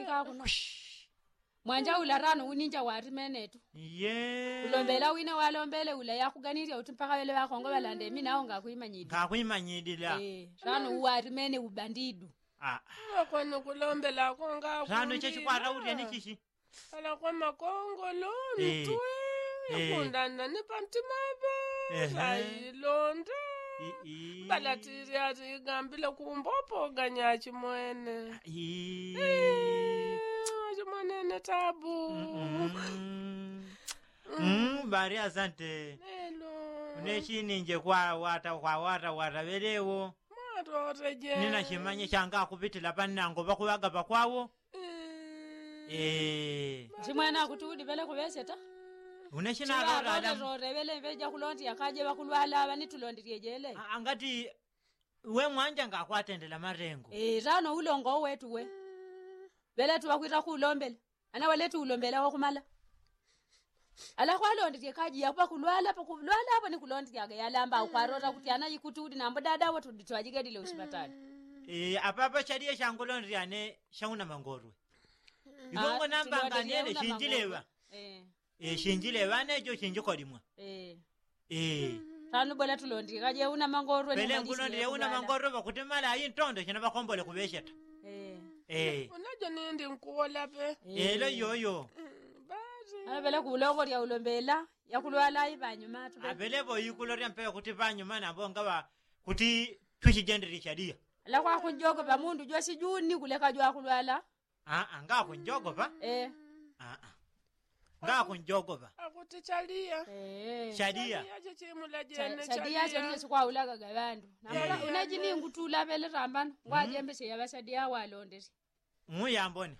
ka kuno mwanja ularano uninja wari menetu ulombela wina walombele ula yakuganirya uti mpaka wele bakongo balande mimi nawo ngakuimanyidila rano wari mene ubandidu Kono kulombela konga rano chechikwara urya nichichi ala kwa makongolo nitwe kundana ni pantimabe sayilonde balatiriya zigambile kumbopo ganyachi mwene chimwenene tabu bari asante unechininje kwa wata belewo matoteje nina chimanye changa kupitila panango bakubaga bakwawo chimwana kutudi bele kubeseta unechina rebele veja kulondi yakaje bakulwala bani tulondirie jele angati we mwanja ngakwatendela marengo rano ulongo wetu we bele tubakwita kulombela ana waletu ulombela wakumala ala kwalondirie kaji yakwa kulwala hapo ni kulondirie yalamba ukwarota kuti ana yikutudi nambo dada watu ditwajigedile usipatali apapa chadiye shangolondria ne shauna mangorwe ibongo namba nganyene shinjilewa shinjilewa nejo shinjikolimwa tanu bola tulondire kaje una mangorwe ne bele ngulondire una mangorwe bakuti mala yintondo china bakombole kubesheta unajo nindi nkuola pe elo yoyo bele kulongo lya ulombela yakulwala ibanyuma tu abele boyikuloria mpe kuti banyuma nabo ngaba kuti tuchigendere chadia la kwa kunjogo ba mundu jwa sijuni kuleka jwa kulwala nga kunjogo ba nga kunjogo ba akuti chalia chadia chadia sikwa ulaga gabandu namala unajini ngutula bele rambana ngwajembese yabasadia walondesi muyambone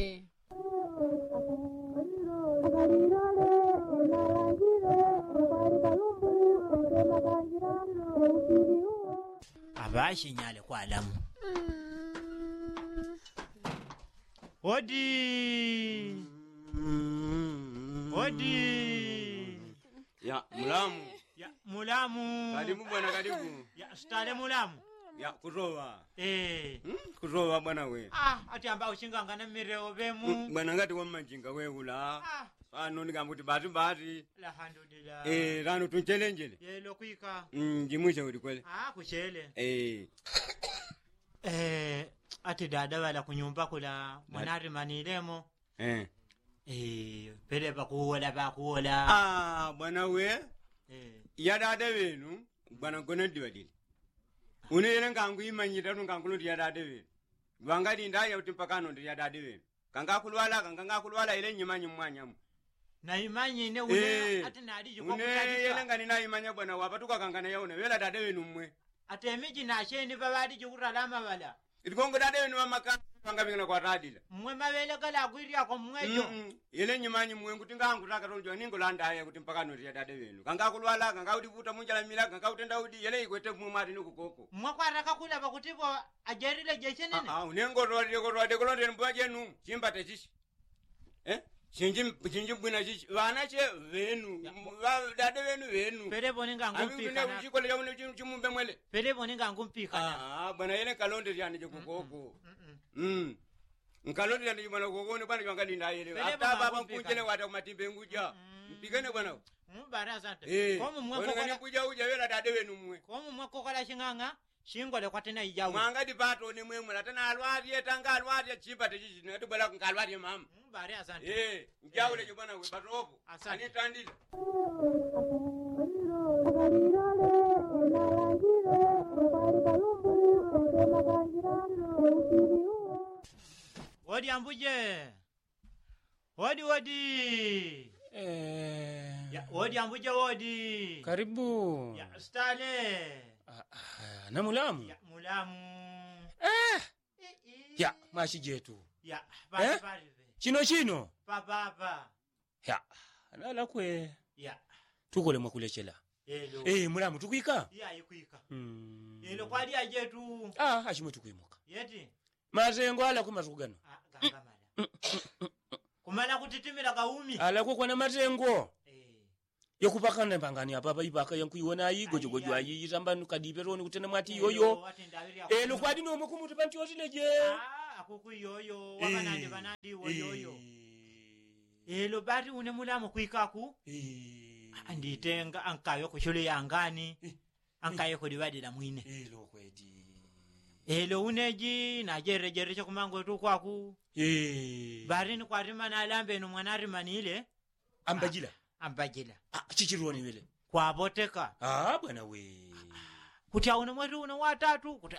abashinyale kwalamu odi ya mulamu karibu bwana karibu ya stale mulamu ya kurowa kurowa bwana we ati amba ushingangana mireo bemu bwana ngati wa manjinga we ula ano nikambuti bati alhamdulillah rano tunchelenjele yelo kuika njimwisha uli kwele kuchele ati dada wala kunyumba kula mwanari manilemo pele bakuola bwana we ya dada wenu bwana gonendi wadili unele ngangu imanyira ngangulo ya dada wenu wangadi ndaya utimpakano ndi ya dada wenu kanga kulwala ile nyimanyi mwanyamu na imanyi ne une ati nalije kwa kutajipa yele ngani na imanya bwana wapatuka kangana yaone wela dada wenu mmwe ati emiji na sheni babadi jukuralama bala ilikongo dada wenu wamaka ngabingana kwa radila mmwe mabele kala kwirya ko mwejo yele nyimanyi mmwe kuti ngangu taka tonjo ningo landaya kuti mpakano ya dada wenu kanga kulwala kanga udivuta munjala mila kanga utenda udi yele ikwete mmumati nukukoko mmwe kwaraka kula bakutipo ajerile jeshenene unengo rwade kolonde mbajenu chimbate chishi Shinji bwina chichi vana che venu dade venu pere boninga ngumpika na chikole ya une chimumbe mwele pere boninga ngumpika na bwana yele kalonde yani chikukoko nkalonde yani bwana kokone bwana yanga linda yele hata baba mpunjele wata matimbe nguja mpigane bwana mbara asante komu mwa kokole kuja uja wela dade venu mwe komu mwa kokola shinganga shingole kwatena ijawu mwangadi pato ni mwe mwe tena alwari etanga alwari chimbate chichi netu bala nkalwari mama mbare asante njaule bwana we batopo ani tandile wodi ambuje wodi wodi ambuje wodi karibu ya stale na mulamu ya mulamu ya mashi jetu ya pale chino papa ya nala kwe ya tukole mwakulechela mulamu tukwika ya ikuika elo kwali ajetu ashimwe tukwimuka yeti mazengo ala kumatugano gangamala kumala kutitimira kaumi ala kwa na mazengo yokupakana mbangani apa ibaka yankuiona ayigo jogojo ayitamba nukadiperoni kutene mwati yoyo lukwadi no mukumuti panti otileje akuku yoyo wabanandi banandi woyoyo elo bari une mulamu kwikaku anditenga ankayo kushule yangani ankayo kulibadila mwine elo kwedi elo uneji najerejeresha kumango tu kwaku bari ni kwarima na alambe no mwanari manile ambajila chichironi wele kwa boteka bwana we kutia une mwetu une watatu kutia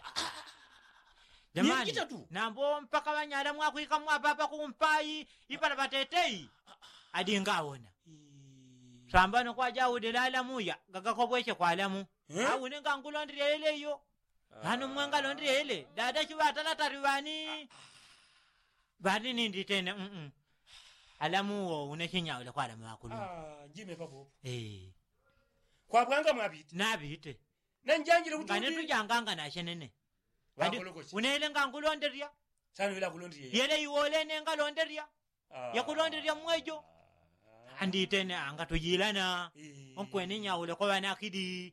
jamani nambo mpaka banyala mwakwika mwapapa kumpai ipala batetei adingawona sambano kwa jawude lala muya gagakobweche kwa alamu awune ngangulondire ile yo hanu mwenga londire ile dada chibatala taribani bani nindi tene alamu wo unechinyawule kwa alamu akulu njime papo kwa bwanga mwabite nabite nanjanjire kuti ngane tujanganga na shenene unele ngangulonderia sanu ila kulondiria yele iwole nenga londeria yakulonderia mwejo anditene angatujilana onkweni nyawule kwa bana kidi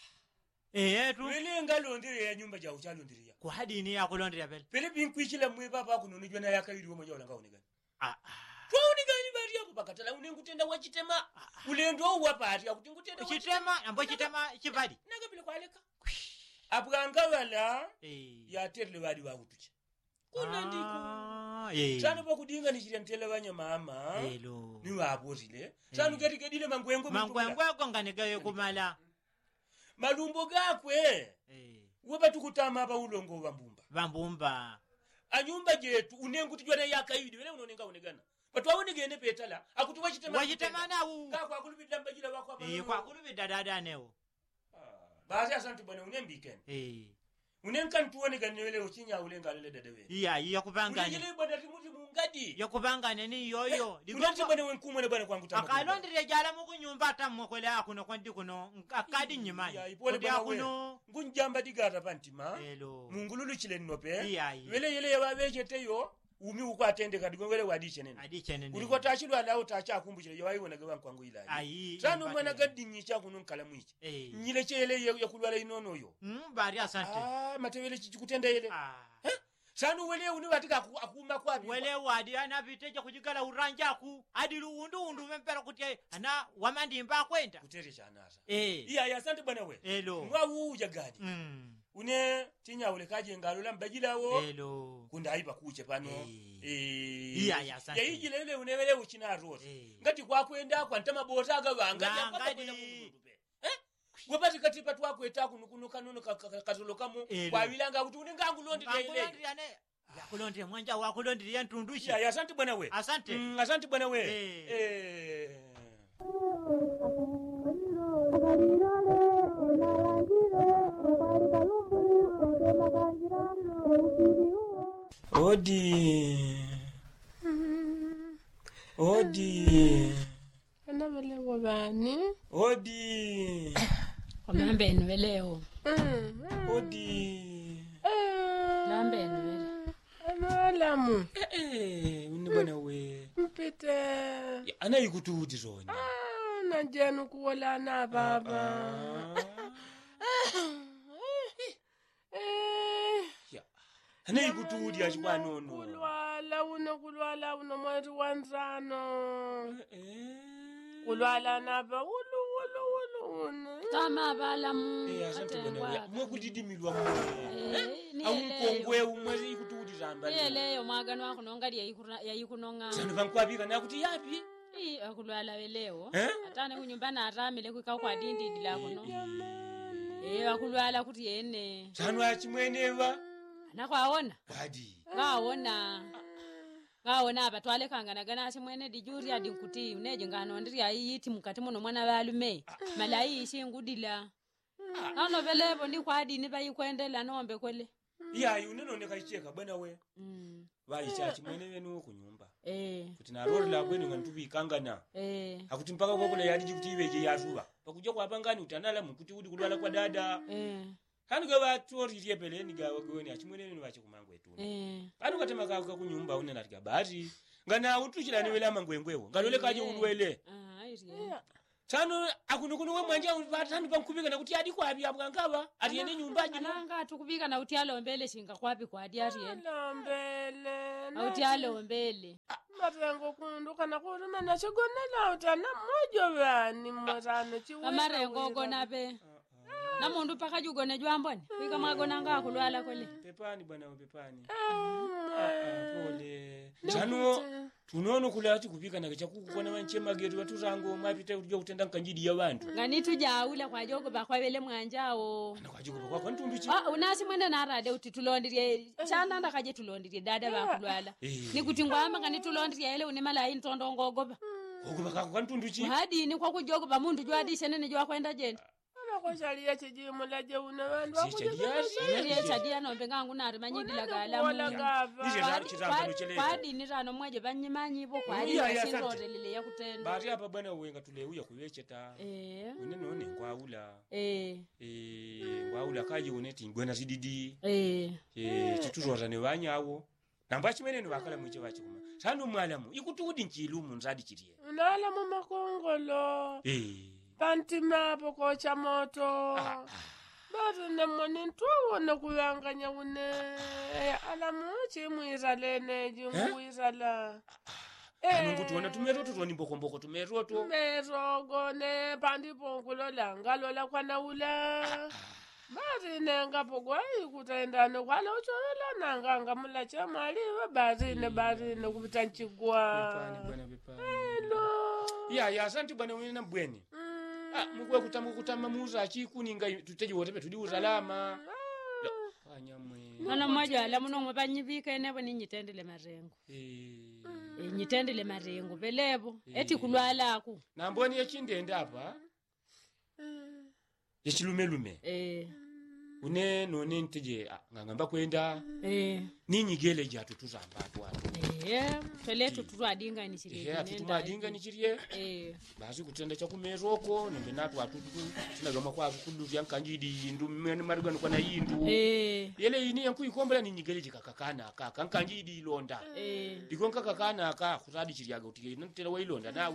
etu wele ngalonderia ya nyumba ja uchalonderia kwa hadini yakulonderia bele pele binkwishila mwe baba kunonijwa na yakayiri womo jola ngaonekana twoni gani bari yako bakatala unengutenda wachitema ulendo wapati yakuti ngutenda chitema ambo chitema chibadi nagabile kwaleka abwanga wala ya terle badi wa kutuche kuna ndiku sanu bokudinga nishira ntele banya mama ni wabozile sanu getigedile mangwengo ngane gayo kumala malumbo gakwe woba tukutama aba ulongo bambumba anyumba jetu unengutijwa na yakayidi wele unonenga unegana batwawone gene petala akuti wachitema nawo kako akulubidda mbajira bako aba kwa kulubidda dada newo bazi asante bwana unembikene unenkan tuone ganewele uchinya ulenga lele dedewe iya kupangana unjile bwana rimuti mungadi yakupangana ni yoyo unati bwana wenkumwe bwana kwangu tamba akalondire jala mu kunyumba tamwe kwele akuno kwandi kuno akadi nyimani ipole akuno ngunjamba digata pantima mungululu chile nope wele yele yababejeteyo umi ukwatende kadigongele wadichenene uliko tachilwa lao tacha akumbukire yawayiwona gaban kwangu ilayi sanu mwana gadinyicha kuno nkala mwichi nyile chele yakulwala inono yo bari asante matewele chichikutenda ile sanu wele uni watika akuma kwapi wele wadi anabiteje kujigala uranja ku adilu undu mempera kutie ana wamandimba kwenda kuteresha anasa iya asante bwana we mwawu jagadi une tinya ule kaje ngalola mbajilawo kunda aipa kuche pano iya asante yayijile ile unewele uchina rose ngati kwa kwenda kwa ntama botaga banga wapati katipa twakweta kuno kanono katolokamo kwa wilanga kuti unenga ngulondire ile yakulondire mwanja wakulondire ntundusha ya asante bwana we asante bwana we Odi. Anabelewa bani? Odi. Omambeni weleo. Odi. Lambeni wele. Analamu. Uni bwana we. Mpite. Ana yikutuudi zona. Najenu kuwala na baba. Ana yikutuudi ashwa nono. Kulwala uno mwezi wanzano. Kulwala naba ulu. Tama balamu. Asante bwana. Mwe kudidimilwa mwe. Awukongwe umwezi yikutuudi zamba. Yeleyo mwagano wako nongali yayikunonga. Sanu vankwabika na kuti yapi? Akulwala weleo. Atane kunyumbana atamile kwika kwa dindi dilako no. Akulwala kuti yene. Sanu achimweneva. Nakwaona? Badi. Ngaona abatwale kangana achimwene dijuri adinkuti uneje ngano ndiri ayiti mukati muno mwana balume. Malayi ishingudila. Ano belebo ndi kwadi ni bayikwendela nombe kwele. Iya uneno nekaicheka bwana we. Bayicha chimwene wenu kunyumba. Kuti na rori la kwenu ngantubikangana. Akuti mpaka kokole yadi kuti ibeje yazuba. Pakuja kwapangani utanala mukuti udi kulwala kwa dada. Kanu gaba toririe beleni gawa goni achimwene wenu bache kumango etu. Kanu katema kaka kunyumba unena tika bari. Ngana utuchila ni wela mangwengwewo. Ngalole kaje ulwele. Tano akunukuno we mwanja vatani pankubika na kuti adi kwapi abwangaba atiyene nyumba jino nanga tukubika na utialo mbele shinga kwapi kwa adi atiyene lombele utialo mbele marengo kunduka na kuruna na chigonela utana mojo bani mwarano chiwe amarengo gona be na mundu paka jugone jwambone wika magona nga kulwala kole pepani bwana pepani pole tano tunono kulati kupika na chakukukona manche magetu waturango mapite ujyo kutenda kanjidi ya bantu ngani tujaula kwa jogo bakwabele mwanjao na kwa jogo bakwa ntunduchi unasi mwenda narade uti tulondirie chana ndakaje tulondirie dada bakulwala nikuti ngwama ngani tulondirie ele unemala intondo ngogoba ngogoba kwa ntunduchi hadi ni kwa kujogo ba mundu jwadishe nene jwa kwenda jenda ko shalia chijimo la jeuna bandu akuja chadia no bengangu nari manyidi lagala kwadi ni rano mwaje banyimanyi bo kwadi sindorelele ya kutenda bari hapa bwana uwenga tuleuya kuwecheta unene ngwaula ngwaula kaje uneti ngwena sididi chituzora ne banyawo namba chimene ni bakala mwiche bachikuma sanu mwalamu ikutudi nchilumu nzadi chiriye unala mu makongolo Pantima poko cha moto. Bari ne moni ntuwo na kuyanganya une. Alamu chimwira lene jimwira la. Mungu tuona tumeroto tuoni mboko tumeroto. Merogo ne pandi pongulo la ngalola kwa naula. Bari ne ngapogwa ikutaenda ne kwala uchola na nganga mula chamali bari ne kupita nchigwa. Bepani. Hello. Ya asante bwana wina mbweni. Mugwe kutama muza chikuninga tuteje wote pe tudi uzalama anyamwe nana mmoja ala muno mubanyibika enebo ninyitendele marengo nyitendele marengo belebo eti kulwala ku namboni yachindende apa yechilume une none nteje ngangamba kwenda ninyigele jatu tuzamba watu teletu turadinga ni chiriye tumadinga ni chiriye basi kutenda cha kumeroko nembe natu watu tinagama kwa kulu yankanjidi ndumene marigano kwa na yindu yele ini yanku ikombela ninyigele jikakakana aka kankanjidi ilonda dikonka kakana aka kuradi chiriyaga utike ntela wa ilonda na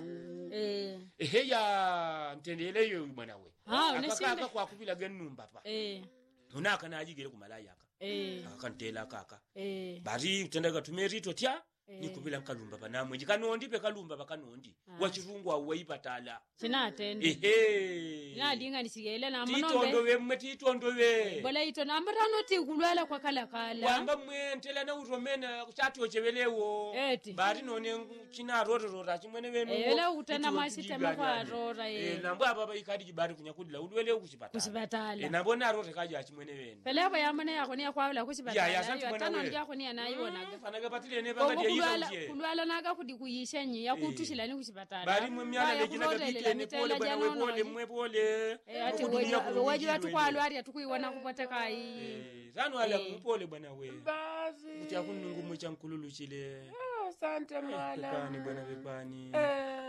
ya ntendele yo mwana we akaka kwa kubila genumba pa unaka na ajigele kumalaya aka akantela kaka bari utendaga tumerito tya nikubila kalumba banamwe jikanondi pe kalumba bakanondi wachirungwa waipatala sinatende nadinga nisigele na monombe titondo bola ito nambarano ti kulwala kwa kala wamba mwentela na uromena kuchatu chebelewo bari none china rorora chimwene benu ele utana masitema kwa rora nambo aba ikadi jibari kunyakudila ulwele kusipatala nambona rore kaje achimwene benu peleba yamane yako ni kwawula kusipatala yatana ndako ni anayibonaga fanaga patile ne banga kulwala naga kudi kuyishenyi ya kutushila ni kusipatala bari mwemyala lejina gabike ne pole bana mwepole ati waji watu kwa alwari atukuiwana kupata kai zanu ala mpole bwana we basi mtakunungu mwe chankululu chile asante mala bwana bepani